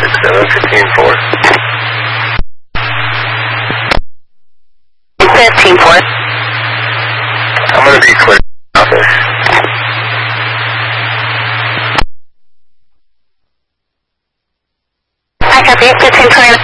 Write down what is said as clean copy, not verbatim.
67, 15-4. 15-4. I'm going to be clear office. I copy, 15-4.